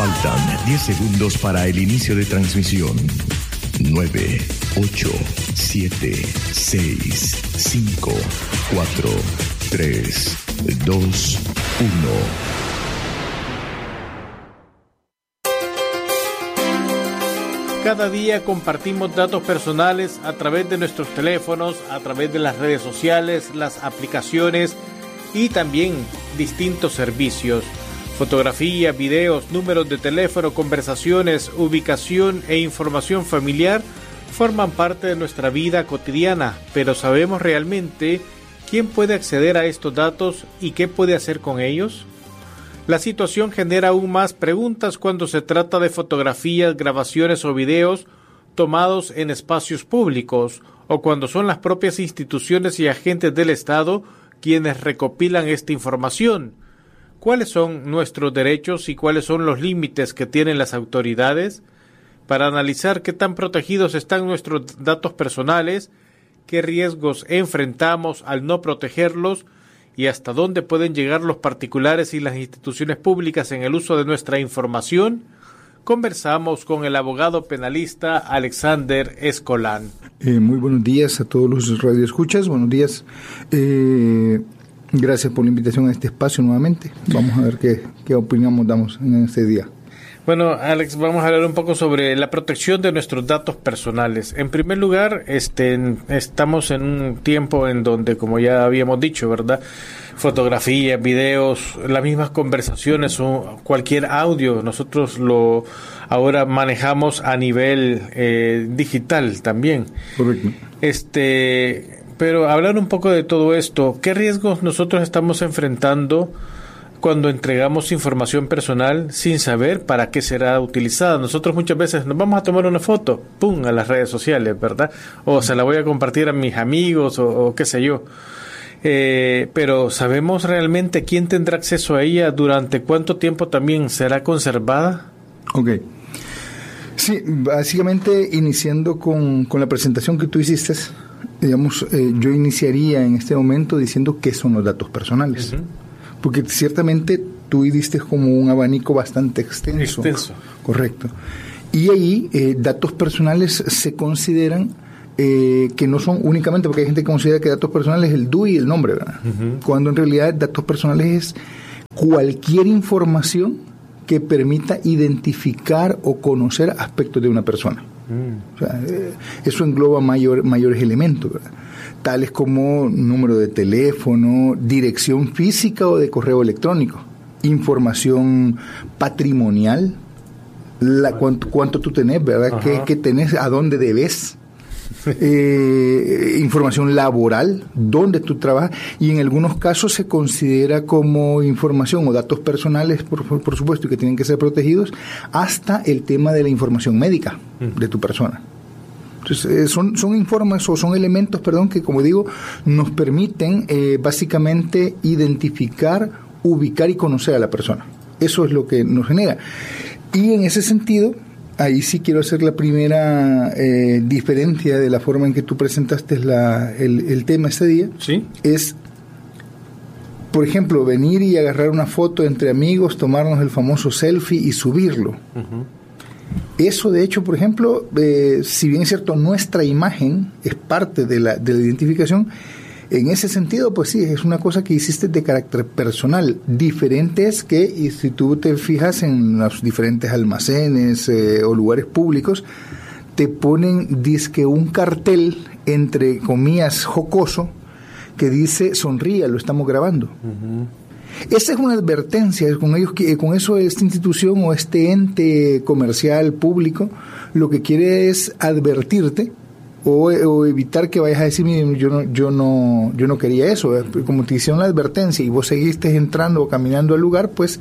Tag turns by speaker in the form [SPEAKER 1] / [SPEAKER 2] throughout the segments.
[SPEAKER 1] Faltan 10 segundos para el inicio de transmisión. 9, 8, 7, 6, 5, 4, 3, 2, 1.
[SPEAKER 2] Cada día compartimos datos personales a través de nuestros teléfonos, a través de las redes sociales, las aplicaciones y también distintos servicios. Fotografía, videos, números de teléfono, conversaciones, ubicación e información familiar forman parte de nuestra vida cotidiana, pero ¿sabemos realmente quién puede acceder a estos datos y qué puede hacer con ellos? La situación genera aún más preguntas cuando se trata de fotografías, grabaciones o videos tomados en espacios públicos o cuando son las propias instituciones y agentes del Estado quienes recopilan esta información. ¿Cuáles son nuestros derechos y cuáles son los límites que tienen las autoridades? Para analizar qué tan protegidos están nuestros datos personales, qué riesgos enfrentamos al no protegerlos y hasta dónde pueden llegar los particulares y las instituciones públicas en el uso de nuestra información, conversamos con el abogado penalista Alexander Escolán.
[SPEAKER 3] Muy buenos días a todos los radioescuchas, buenos días. Gracias por la invitación a este espacio nuevamente. Vamos a ver qué opinión damos en este día.
[SPEAKER 2] Bueno, Alex, vamos a hablar un poco sobre la protección de nuestros datos personales. En primer lugar, estamos en un tiempo en donde, como ya habíamos dicho, ¿verdad? Fotografías, videos, las mismas conversaciones o cualquier audio, nosotros lo ahora manejamos a nivel digital también.
[SPEAKER 3] Correcto.
[SPEAKER 2] Pero hablar un poco de todo esto, ¿qué riesgos nosotros estamos enfrentando cuando entregamos información personal sin saber para qué será utilizada? Nosotros muchas veces nos vamos a tomar una foto, ¡pum!, a las redes sociales, ¿verdad? O se la voy a compartir a mis amigos o qué sé yo. Pero ¿sabemos realmente quién tendrá acceso a ella? ¿Durante cuánto tiempo también será conservada?
[SPEAKER 3] Ok. Sí, básicamente iniciando con la presentación que tú hiciste, digamos, yo iniciaría en este momento diciendo qué son los datos personales. Uh-huh. Porque ciertamente tú diste como un abanico bastante extenso. Correcto. Y ahí datos personales se consideran que no son únicamente, porque hay gente que considera que datos personales es el DUI y el nombre, ¿verdad? Uh-huh. Cuando en realidad datos personales es cualquier información que permita identificar o conocer aspectos de una persona. O sea, eso engloba mayores elementos, ¿verdad? Tales como número de teléfono, dirección física o de correo electrónico, información patrimonial, cuánto tú tenés, ¿verdad? ¿Qué tenés? ¿A dónde debes? Información laboral, dónde tú trabajas, y en algunos casos se considera como información o datos personales, por supuesto, que tienen que ser protegidos, hasta el tema de la información médica de tu persona. Entonces, son informes o son elementos, que, como digo, nos permiten básicamente identificar, ubicar y conocer a la persona. Eso es lo que nos genera. Y en ese sentido, ahí sí quiero hacer la primera diferencia de la forma en que tú presentaste el tema este día.
[SPEAKER 2] ¿Sí?
[SPEAKER 3] Es, por ejemplo, venir y agarrar una foto entre amigos, tomarnos el famoso selfie y subirlo. Uh-huh. Eso, de hecho, por ejemplo, si bien es cierto, nuestra imagen es parte de la identificación, en ese sentido, pues sí, es una cosa que hiciste de carácter personal. Diferente es que, y si tú te fijas en los diferentes almacenes o lugares públicos, te ponen dizque un cartel, entre comillas, jocoso, que dice, sonría, lo estamos grabando. Uh-huh. Esa es una advertencia, con eso esta institución o este ente comercial público lo que quiere es advertirte o evitar que vayas a decir, miren, yo no quería eso, como te hicieron la advertencia y vos seguiste entrando o caminando al lugar, pues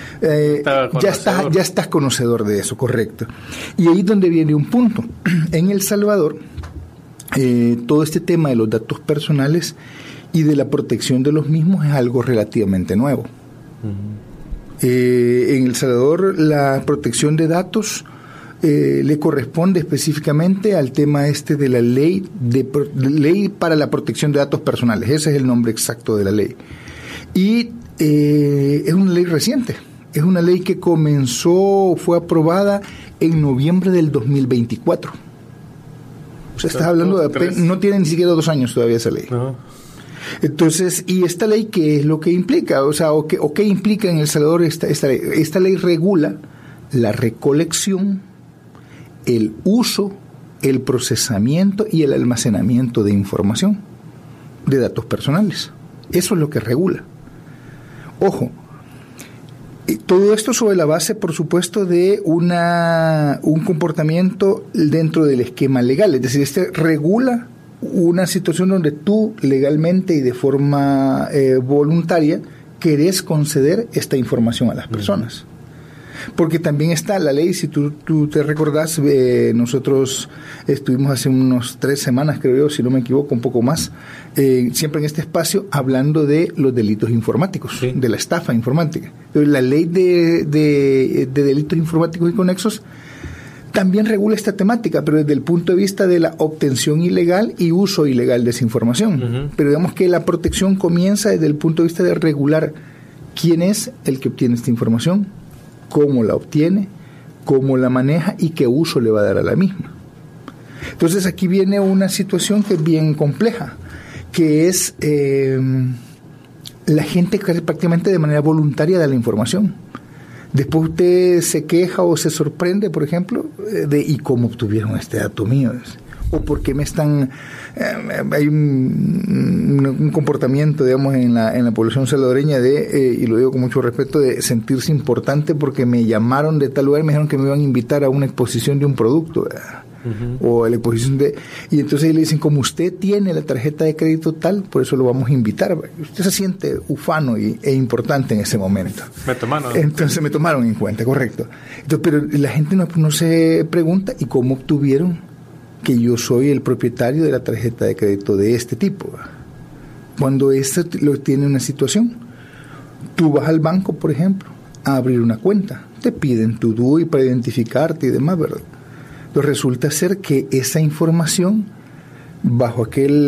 [SPEAKER 3] ya estás conocedor de eso, correcto. Y ahí es donde viene un punto. En El Salvador, todo este tema de los datos personales y de la protección de los mismos es algo relativamente nuevo. Uh-huh. En El Salvador la protección de datos le corresponde específicamente al tema de la ley para la protección de datos personales. Ese es el nombre exacto de la ley. Y es una ley reciente. Es una ley que fue aprobada en noviembre del 2024. O sea, estás hablando de no tiene ni siquiera 2 años todavía esa ley. No. Entonces, ¿y esta ley qué es lo que implica? O sea, ¿qué implica en El Salvador esta ley? Esta ley regula la recolección, el uso, el procesamiento y el almacenamiento de información, de datos personales. Eso es lo que regula. Ojo, todo esto sobre la base, por supuesto, de un comportamiento dentro del esquema legal. Es decir, regula una situación donde tú legalmente y de forma voluntaria querés conceder esta información a las personas. Porque también está la ley, si tú te recordás, nosotros estuvimos hace unos 3 semanas, creo yo, si no me equivoco, un poco más, siempre en este espacio, hablando de los delitos informáticos, sí, de la estafa informática. La ley de delitos informáticos y conexos también regula esta temática, pero desde el punto de vista de la obtención ilegal y uso ilegal de esa información. Uh-huh. Pero digamos que la protección comienza desde el punto de vista de regular quién es el que obtiene esta información, cómo la obtiene, cómo la maneja y qué uso le va a dar a la misma. Entonces aquí viene una situación que es bien compleja, que es la gente que prácticamente de manera voluntaria da la información. Después usted se queja o se sorprende, por ejemplo, de ¿y cómo obtuvieron este dato mío? O por qué me están... hay un comportamiento, digamos, en la población salvadoreña y lo digo con mucho respeto, de sentirse importante porque me llamaron de tal lugar y me dijeron que me iban a invitar a una exposición de un producto, uh-huh, o a la exposición y entonces le dicen, como usted tiene la tarjeta de crédito tal, por eso lo vamos a invitar. Usted se siente ufano e importante en ese momento. Entonces me tomaron en cuenta, correcto. Entonces, pero la gente no se pregunta, ¿y cómo obtuvieron que yo soy el propietario de la tarjeta de crédito de este tipo? Cuando esto lo tiene una situación, tú vas al banco, por ejemplo, a abrir una cuenta, te piden tu DUI para identificarte y demás, ¿verdad? Entonces resulta ser que esa información, bajo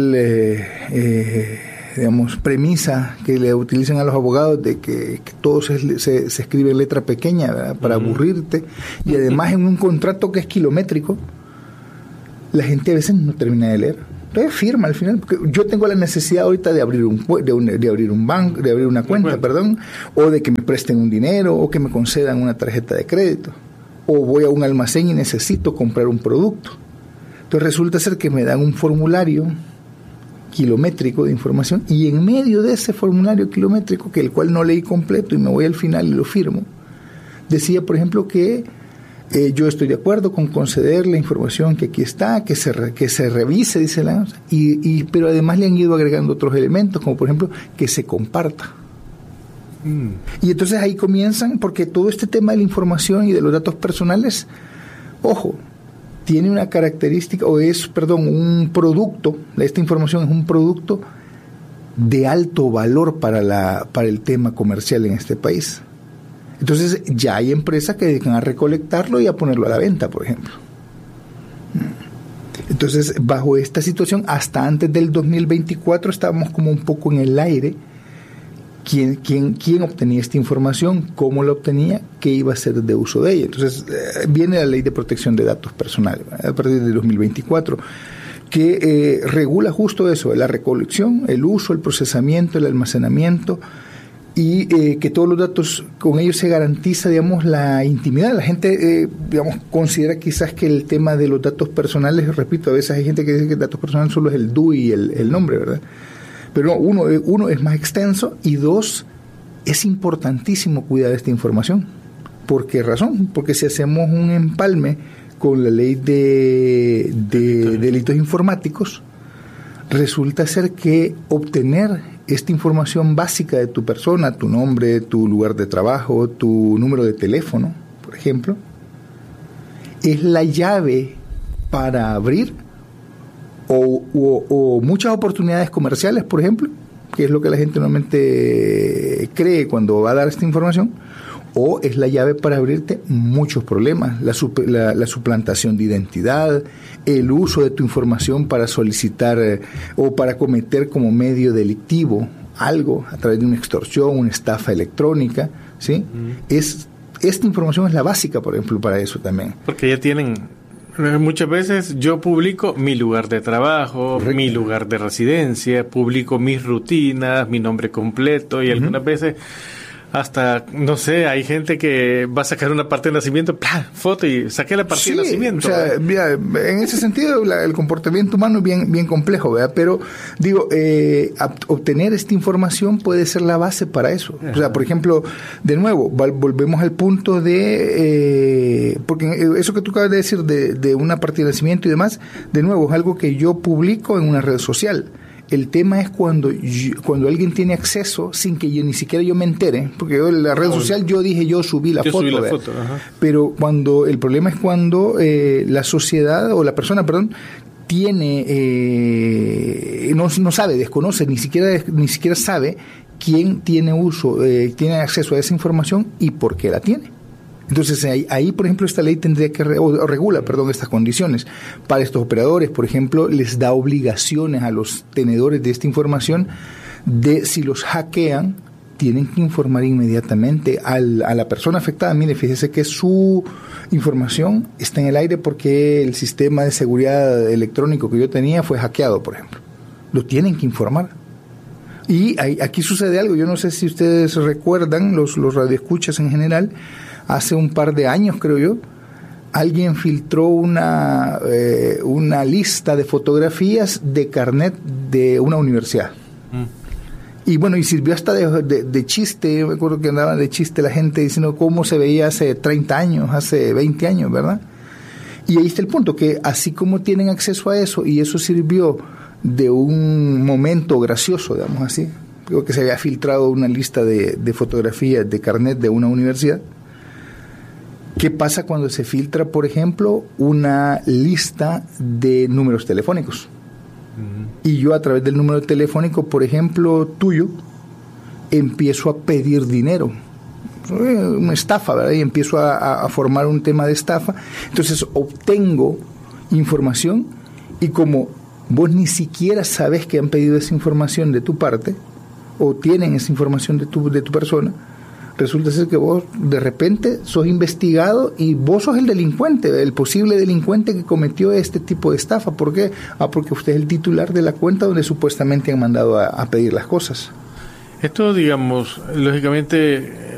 [SPEAKER 3] digamos, premisa que le utilizan a los abogados de que todo se escribe en letra pequeña, ¿verdad?, para aburrirte, y además en un contrato que es kilométrico, la gente a veces no termina de leer. Entonces firma al final, porque yo tengo la necesidad ahorita de abrir una cuenta, o de que me presten un dinero, o que me concedan una tarjeta de crédito, o voy a un almacén y necesito comprar un producto. Entonces resulta ser que me dan un formulario kilométrico de información, y en medio de ese formulario kilométrico, que el cual no leí completo y me voy al final y lo firmo, decía, por ejemplo, que yo estoy de acuerdo con conceder la información que aquí está, que se revise, dice pero además le han ido agregando otros elementos, como por ejemplo que se comparta. Y entonces ahí comienzan, porque todo este tema de la información y de los datos personales, ojo, tiene una característica, un producto, esta información es un producto de alto valor para el tema comercial en este país. Entonces ya hay empresas que dedican a recolectarlo y a ponerlo a la venta, por ejemplo. Entonces, bajo esta situación, hasta antes del 2024 estábamos como un poco en el aire. ¿Quién obtenía esta información? ¿Cómo la obtenía? ¿Qué iba a ser de uso de ella? Entonces viene la Ley de Protección de Datos Personales a partir del 2024, que regula justo eso, la recolección, el uso, el procesamiento, el almacenamiento, y que todos los datos, con ellos se garantiza, digamos, la intimidad. La gente, considera quizás que el tema de los datos personales, repito, a veces hay gente que dice que el datos personal solo es el DUI y el nombre, ¿verdad? Pero no, uno es más extenso, y 2, es importantísimo cuidar esta información. ¿Por qué razón? Porque si hacemos un empalme con la ley de delitos informáticos, resulta ser que obtener esta información básica de tu persona, tu nombre, tu lugar de trabajo, tu número de teléfono, por ejemplo, es la llave para abrir o muchas oportunidades comerciales, por ejemplo, que es lo que la gente normalmente cree cuando va a dar esta información, o es la llave para abrirte muchos problemas, la suplantación de identidad, el uso de tu información para solicitar o para cometer como medio delictivo algo a través de una extorsión, una estafa electrónica, ¿sí? Esta información es la básica, por ejemplo, para eso también.
[SPEAKER 2] Porque ya tienen, muchas veces yo publico mi lugar de trabajo, correcto, mi lugar de residencia, publico mis rutinas, mi nombre completo, y algunas veces hasta, no sé, hay gente que va a sacar una parte de nacimiento, ¡plá!, foto y saqué la parte de nacimiento.
[SPEAKER 3] O sea, mira, en ese sentido el comportamiento humano es bien complejo, ¿verdad? Pero digo, obtener esta información puede ser la base para eso. O sea, por ejemplo, de nuevo, volvemos al punto de, porque eso que tú acabas de decir de una parte de nacimiento y demás, de nuevo, es algo que yo publico en una red social. El tema es cuando alguien tiene acceso sin que yo ni siquiera yo me entere, porque yo en la red social yo subí la foto. Pero el problema es cuando la sociedad o la persona, tiene no sabe, desconoce, ni siquiera sabe quién tiene tiene acceso a esa información y por qué la tiene. Entonces, ahí, por ejemplo, esta ley tendría que regula estas condiciones. Para estos operadores, por ejemplo, les da obligaciones a los tenedores de esta información de si los hackean, tienen que informar inmediatamente a la persona afectada. Mire, fíjese que su información está en el aire porque el sistema de seguridad electrónico que yo tenía fue hackeado, por ejemplo. Lo tienen que informar. Y aquí sucede algo. Yo no sé si ustedes recuerdan, los radioescuchas en general. Hace un par de años, creo yo, alguien filtró una lista de fotografías de carnet de una universidad. Y bueno, y sirvió hasta de chiste. Yo me acuerdo que andaba de chiste la gente diciendo cómo se veía hace 30 años, hace 20 años, ¿verdad? Y ahí está el punto, que así como tienen acceso a eso, y eso sirvió de un momento gracioso, digamos así, creo que se había filtrado una lista de fotografías de carnet de una universidad. ¿Qué pasa cuando se filtra, por ejemplo, una lista de números telefónicos? Y yo a través del número telefónico, por ejemplo, tuyo, empiezo a pedir dinero. Una estafa, ¿verdad? Y empiezo a formar un tema de estafa. Entonces obtengo información y como vos ni siquiera sabes que han pedido esa información de tu parte o tienen esa información de tu persona, resulta ser que vos de repente sos investigado y vos sos el delincuente, el posible delincuente que cometió este tipo de estafa. ¿Por qué? Porque usted es el titular de la cuenta donde supuestamente han mandado a pedir las cosas.
[SPEAKER 2] Esto, digamos, lógicamente